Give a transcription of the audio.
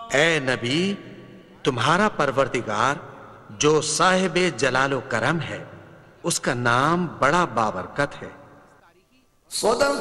ए नबी, तुम्हारा परवरदिगार जो साहिब जलालो करम है, उसका नाम बड़ा बाबरकत है।